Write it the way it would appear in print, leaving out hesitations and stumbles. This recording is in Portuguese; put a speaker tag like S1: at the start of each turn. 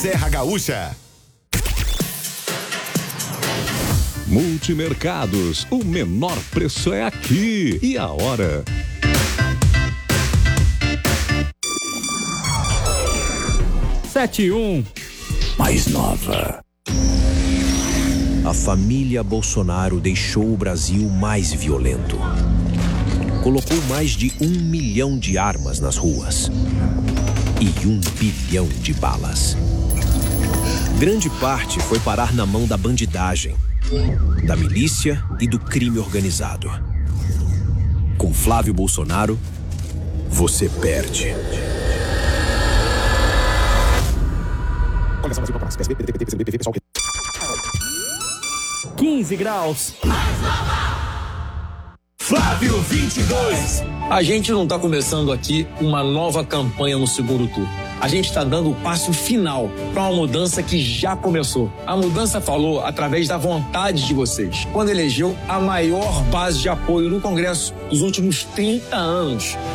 S1: Serra Gaúcha.
S2: Multimercados, o menor preço é aqui. E a hora?
S3: 7:01.
S4: Mais nova. A família Bolsonaro deixou o Brasil mais violento. Colocou mais de 1 milhão de armas nas ruas e 1 bilhão de balas. Grande parte foi parar na mão da bandidagem, da milícia e do crime organizado. Com Flávio Bolsonaro, você perde.
S3: 15 graus.
S5: Flávio 22. A gente não está começando aqui uma nova campanha no segundo turno. A gente está dando o passo final para uma mudança que já começou. A mudança falou através da vontade de vocês, quando elegeu a maior base de apoio no Congresso dos últimos 30 anos.